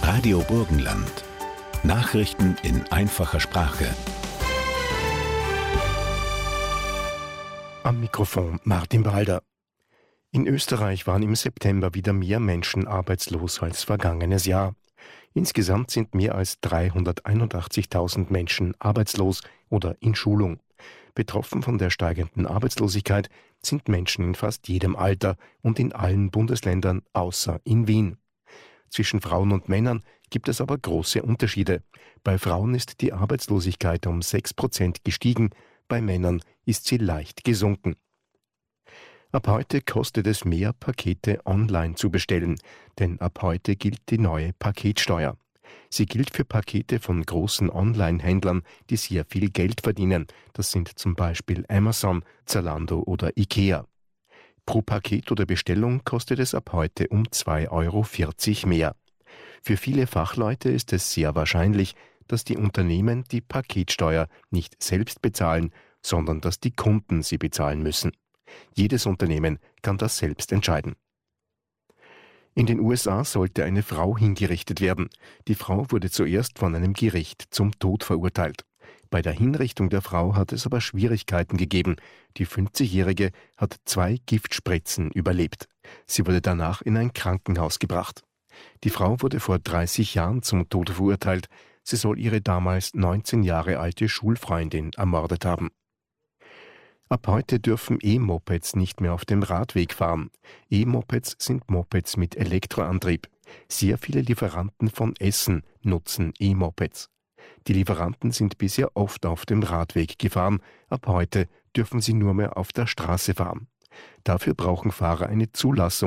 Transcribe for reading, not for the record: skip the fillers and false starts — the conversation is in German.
Radio Burgenland. Nachrichten in einfacher Sprache. Am Mikrofon Martin Balder. In Österreich waren im September wieder mehr Menschen arbeitslos als vergangenes Jahr. Insgesamt sind mehr als 381.000 Menschen arbeitslos oder in Schulung. Betroffen von der steigenden Arbeitslosigkeit sind Menschen in fast jedem Alter und in allen Bundesländern außer in Wien. Zwischen Frauen und Männern gibt es aber große Unterschiede. Bei Frauen ist die Arbeitslosigkeit um 6% gestiegen, bei Männern ist sie leicht gesunken. Ab heute kostet es mehr, Pakete online zu bestellen, denn ab heute gilt die neue Paketsteuer. Sie gilt für Pakete von großen Online-Händlern, die sehr viel Geld verdienen. Das sind zum Beispiel Amazon, Zalando oder Ikea. Pro Paket oder Bestellung kostet es ab heute um 2,40 € mehr. Für viele Fachleute ist es sehr wahrscheinlich, dass die Unternehmen die Paketsteuer nicht selbst bezahlen, sondern dass die Kunden sie bezahlen müssen. Jedes Unternehmen kann das selbst entscheiden. In den USA sollte eine Frau hingerichtet werden. Die Frau wurde zuerst von einem Gericht zum Tod verurteilt. Bei der Hinrichtung der Frau hat es aber Schwierigkeiten gegeben. Die 50-Jährige hat 2 Giftspritzen überlebt. Sie wurde danach in ein Krankenhaus gebracht. Die Frau wurde vor 30 Jahren zum Tode verurteilt. Sie soll ihre damals 19 Jahre alte Schulfreundin ermordet haben. Ab heute dürfen E-Mopeds nicht mehr auf dem Radweg fahren. E-Mopeds sind Mopeds mit Elektroantrieb. Sehr viele Lieferanten von Essen nutzen E-Mopeds. Die Lieferanten sind bisher oft auf dem Radweg gefahren. Ab heute dürfen sie nur mehr auf der Straße fahren. Dafür brauchen Fahrer eine Zulassung